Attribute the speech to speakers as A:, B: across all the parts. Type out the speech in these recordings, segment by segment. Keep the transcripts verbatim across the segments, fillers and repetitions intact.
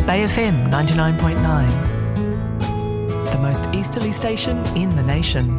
A: Bay F M ninety-nine point nine, the most easterly station in the nation.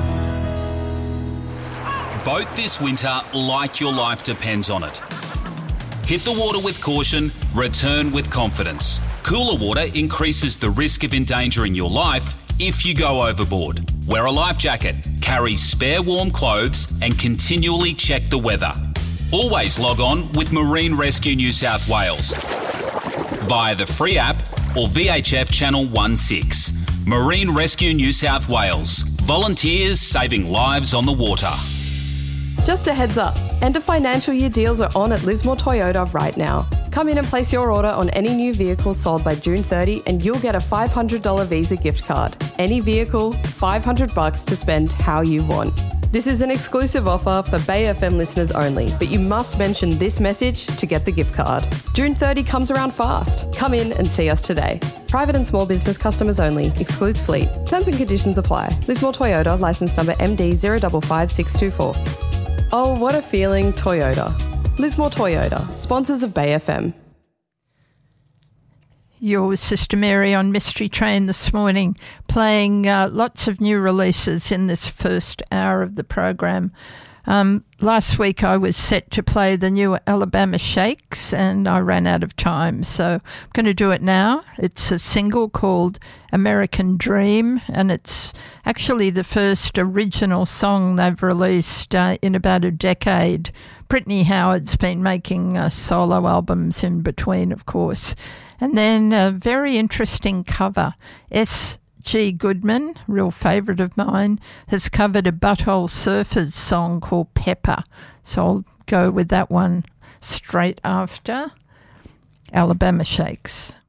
B: Boat this winter like your life depends on it. Hit the water with caution, return with confidence. Cooler water increases the risk of endangering your life if you go overboard. Wear a life jacket, carry spare warm clothes and continually check the weather. Always log on with Marine Rescue New South Wales via the free app or V H F Channel sixteen. Marine Rescue New South Wales. Volunteers saving lives on the water.
C: Just a heads up, end of financial year deals are on at Lismore Toyota right now. Come in and place your order on any new vehicle sold by June thirtieth and you'll get a five hundred dollars Visa gift card. Any vehicle, five hundred bucks to spend how you want. This is an exclusive offer for Bay F M listeners only, but you must mention this message to get the gift card. June thirtieth comes around fast. Come in and see us today. Private and small business customers only. Excludes fleet. Terms and conditions apply. Lismore Toyota, licence number M D zero five five six two four. Oh, what a feeling, Toyota. Lismore Toyota, sponsors of Bay F M.
D: You're with Sister Mary on Mystery Train this morning, playing uh, lots of new releases in this first hour of the program. Um, last week I was set to play the new Alabama Shakes and I ran out of time, so I'm going to do it now. It's a single called American Dream, and it's actually the first original song they've released uh, in about a decade. Brittany Howard's been making uh, solo albums in between, of course. And then a very interesting cover. S. G. Goodman, real favourite of mine, has covered a Butthole Surfers song called Pepper. So I'll go with that one straight after Alabama Shakes.